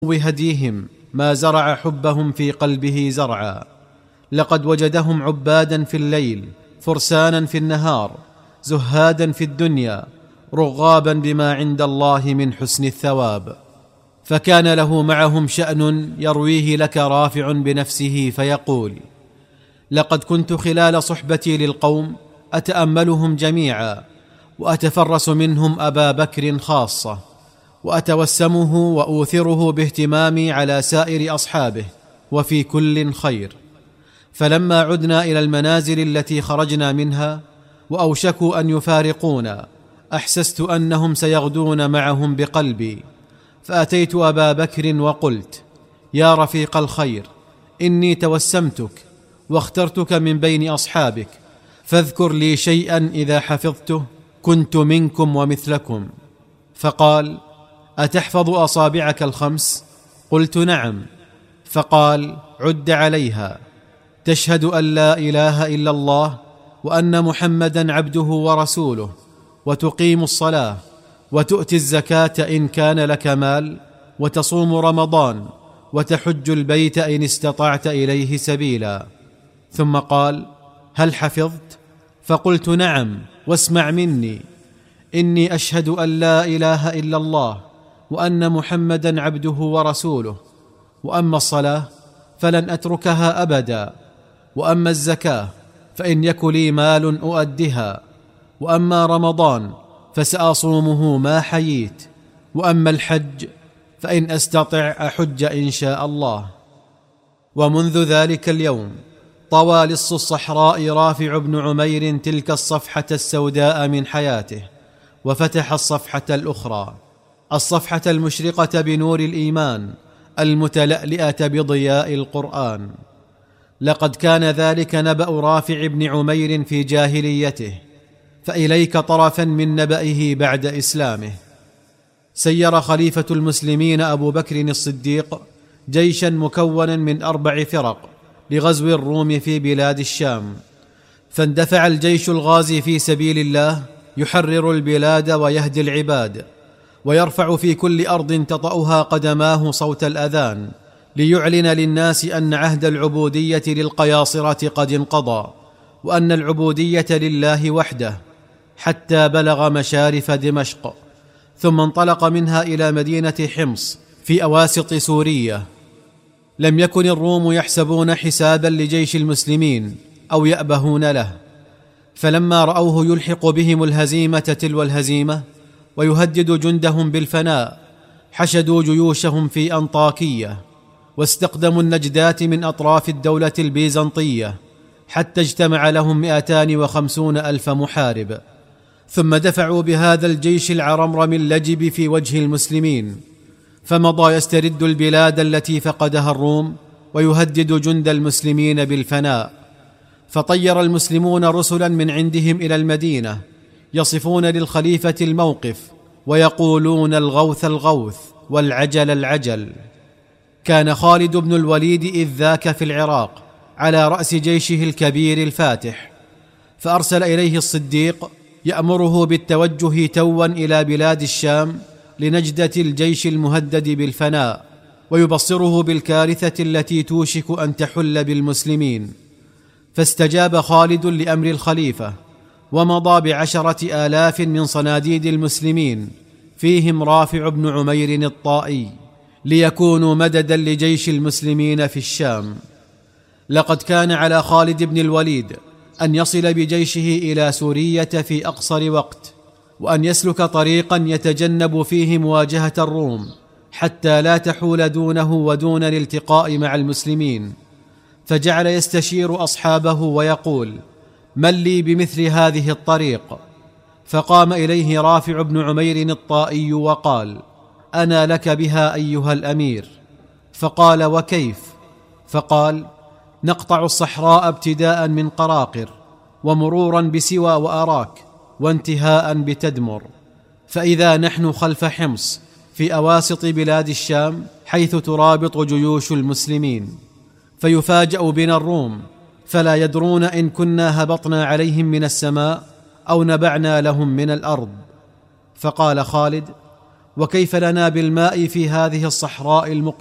وهديهم ما زرع حبهم في قلبه زرعا. لقد وجدهم عبادا في الليل، فرسانا في النهار، زهادا في الدنيا، رغابا بما عند الله من حسن الثواب. فكان له معهم شأن يرويه لك رافع بنفسه فيقول: لقد كنت خلال صحبتي للقوم أتأملهم جميعا، وأتفرس منهم أبا بكر خاصة، وأتوسمه وأوثره باهتمامي على سائر أصحابه، وفي كل خير. فلما عدنا إلى المنازل التي خرجنا منها وأوشكوا أن يفارقونا، أحسست أنهم سيغدون معهم بقلبي، فأتيت أبا بكر وقلت: يا رفيق الخير، إني توسمتك واخترتك من بين أصحابك، فاذكر لي شيئا إذا حفظته كنت منكم ومثلكم. فقال: أتحفظ أصابعك الخمس؟ قلت: نعم. فقال: عد عليها: تشهد أن لا إله إلا الله وأن محمدا عبده ورسوله، وتقيم الصلاة، وتؤتي الزكاة إن كان لك مال، وتصوم رمضان، وتحج البيت إن استطعت إليه سبيلا. ثم قال: هل حفظت؟ فقلت: نعم، واسمع مني: إني أشهد أن لا إله إلا الله وأن محمدا عبده ورسوله، وأما الصلاة فلن أتركها أبدا، وأما الزكاة فإن يك لي مال أؤدها، وأما رمضان فسأصومه ما حييت، وأما الحج فإن أستطع أحج إن شاء الله. ومنذ ذلك اليوم طوى لص الصحراء رافع بن عمير تلك الصفحة السوداء من حياته، وفتح الصفحة الأخرى، الصفحة المشرقة بنور الإيمان، المتلألئة بضياء القرآن. لقد كان ذلك نبأ رافع بن عمير في جاهليته، فإليك طرفا من نبأه بعد إسلامه. سير خليفة المسلمين أبو بكر الصديق جيشا مكونا من 4 فرق لغزو الروم في بلاد الشام، فاندفع الجيش الغازي في سبيل الله يحرر البلاد ويهدي العباد، ويرفع في كل أرض تطأها قدماه صوت الأذان، ليعلن للناس أن عهد العبودية للقياصرة قد انقضى، وأن العبودية لله وحده، حتى بلغ مشارف دمشق، ثم انطلق منها إلى مدينة حمص في أواسط سوريا. لم يكن الروم يحسبون حسابا لجيش المسلمين أو يأبهون له، فلما رأوه يلحق بهم الهزيمة تلو الهزيمة ويهدد جندهم بالفناء، حشدوا جيوشهم في أنطاكية، واستقدموا النجدات من أطراف الدولة البيزنطية، حتى اجتمع لهم 250,000 محارب، ثم دفعوا بهذا الجيش العرمرم اللجب في وجه المسلمين، فمضى يسترد البلاد التي فقدها الروم ويهدد جند المسلمين بالفناء. فطير المسلمون رسلا من عندهم إلى المدينة يصفون للخليفة الموقف، ويقولون: الغوث الغوث، والعجل العجل. كان خالد بن الوليد إذ ذاك في العراق على رأس جيشه الكبير الفاتح، فأرسل إليه الصديق يأمره بالتوجه توا إلى بلاد الشام لنجدة الجيش المهدد بالفناء، ويبصره بالكارثة التي توشك أن تحل بالمسلمين. فاستجاب خالد لأمر الخليفة، ومضى ب10,000 من صناديد المسلمين فيهم رافع بن عمير الطائي، ليكونوا مددا لجيش المسلمين في الشام. لقد كان على خالد بن الوليد أن يصل بجيشه إلى سورية في أقصر وقت، وأن يسلك طريقا يتجنب فيه مواجهة الروم، حتى لا تحول دونه ودون الالتقاء مع المسلمين. فجعل يستشير أصحابه ويقول: من لي بمثل هذه الطريق؟ فقام إليه رافع بن عمير الطائي وقال: أنا لك بها أيها الأمير. فقال: وكيف؟ فقال: نقطع الصحراء ابتداء من قراقر، ومرورا بسوى وأراك، وانتهاء بتدمر، فإذا نحن خلف حمص في أواسط بلاد الشام، حيث ترابط جيوش المسلمين، فيفاجأ بنا الروم، فلا يدرون إن كنا هبطنا عليهم من السماء أو نبعنا لهم من الأرض. فقال خالد: وكيف لنا بالماء في هذه الصحراء المقيمة